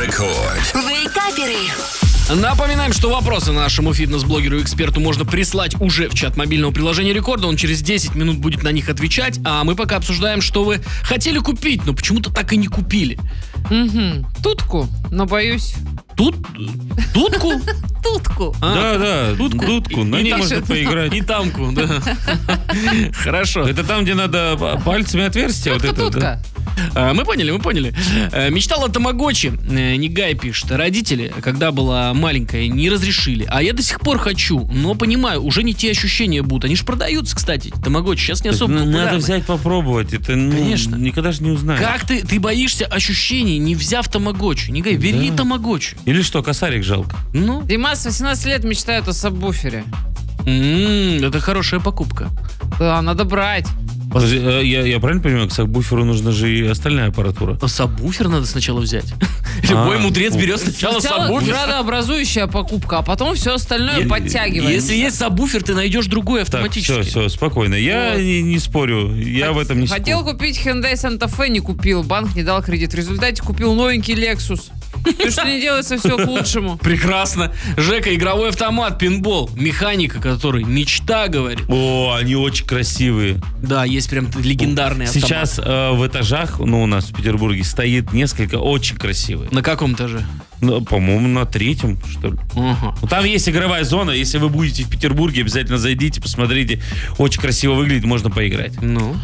Рекорд. Вейкаперы. Напоминаем, что вопросы нашему фитнес-блогеру-эксперту можно прислать уже в чат мобильного приложения Рекорда. Он через 10 минут будет на них отвечать. А мы пока обсуждаем, что вы хотели купить, но почему-то так и не купили. Тутку, но боюсь. Тутку? Тутку. Да, дудку, на ней можно поиграть. И тамку, да. Хорошо. Это там, где надо пальцами отверстия. Вот это, да? Тутка. Мы поняли. Мечтала о тамагочи. Нигай пишет. Родители, когда была маленькая, не разрешили. А я до сих пор хочу. Но понимаю, уже не те ощущения будут. Они же продаются, кстати, тамагочи. Сейчас не особо популярны. Надо взять попробовать. Это Конечно. Никогда же не узнаешь. Как ты боишься ощущений, не взяв тамагочи? Нигай, бери тамагочи. Или что, косарик жалко? Ну, Дима с 18 лет мечтает о сабвуфере. это хорошая покупка. Да, надо брать. Подожди, я правильно понимаю, к сабвуферу нужна же и остальная аппаратура? Сабвуфер надо сначала взять. Любой мудрец берет сначала сабвуфер. Градообразующая покупка, а потом все остальное подтягивается. Если есть сабвуфер, ты найдешь другой Так, автоматически. все, спокойно. Я не спорю. Я в этом не спорю. Хотел купить Hyundai Santa Fe, не купил. Банк не дал кредит. В результате купил новенький Lexus. То, что не делается, все к лучшему. Прекрасно. Жека, игровой автомат, пинбол, механика, который мечта, говорит. О, они очень красивые. Да, есть прям легендарный автомат. Сейчас в этажах, у нас в Петербурге стоит несколько очень красивых. На каком этаже? По-моему, на 3-м, что ли. Ага. Там есть игровая зона. Если вы будете в Петербурге, обязательно зайдите, посмотрите. Очень красиво выглядит, можно поиграть. Ну.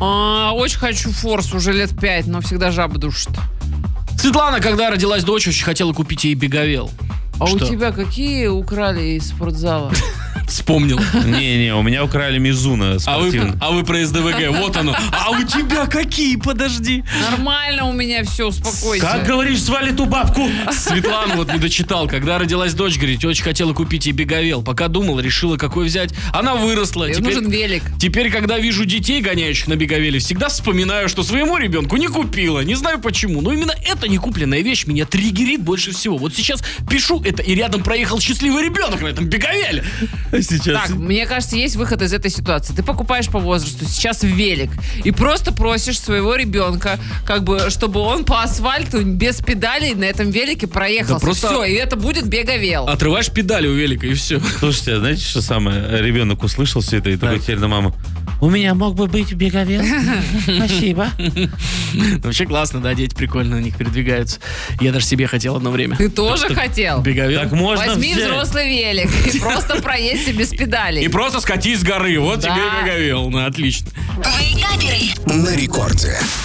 Очень хочу Форс уже лет 5, но всегда жаба душит. Светлана, когда родилась дочь, очень хотела купить ей беговел. А Что? у тебя какие украли из спортзала? Вспомнил. Не, у меня украли Мизуна спортивный. А вы про СДВГ, вот оно. А у тебя какие? Подожди. Нормально у меня все, успокойся. Как говоришь, звали ту бабку? Светлана вот не дочитал. Когда родилась дочь, говорит, очень хотела купить ей беговел. Пока думала, решила, какой взять. Она выросла. Ей нужен велик. Теперь, когда вижу детей, гоняющих на беговеле, всегда вспоминаю, что своему ребенку не купила. Не знаю почему, но именно эта некупленная вещь меня триггерит больше всего. Вот сейчас пишу это, и рядом проехал счастливый ребенок на этом беговеле. Сейчас. Так, мне кажется, есть выход из этой ситуации. Ты покупаешь по возрасту сейчас велик и просто просишь своего ребенка, чтобы он по асфальту без педалей на этом велике проехался. Да просто- Все, и это будет беговел. Отрываешь педали у велика, и все. Слушайте, а знаете, что самое? Ребенок услышал все это и такой теперь на маму. У меня мог бы быть беговел. Спасибо. Вообще классно, да, дети прикольно на них передвигаются. Я даже себе хотел одно время. Ты тоже хотел? Беговел. Так можно Возьми взять. взрослый велик и просто проедься без педалей. И просто скатись с горы. Вот Да. тебе беговел. Ну, отлично. Вейкаперы. На рекорде.